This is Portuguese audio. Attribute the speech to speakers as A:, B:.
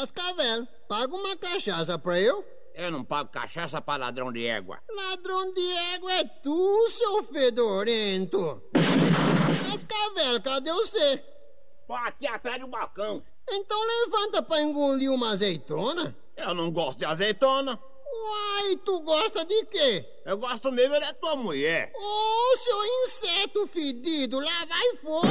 A: Cascavel, paga uma cachaça pra eu.
B: Eu não pago cachaça pra ladrão de égua.
A: Ladrão de égua é tu, seu fedorento. Cascavel, cadê você?
B: Tô aqui atrás do balcão.
A: Então levanta pra engolir uma azeitona.
B: Eu não gosto de azeitona.
A: Uai, tu gosta de quê?
B: Eu gosto mesmo é da tua mulher.
A: Ô, seu inseto fedido, lá vai fora!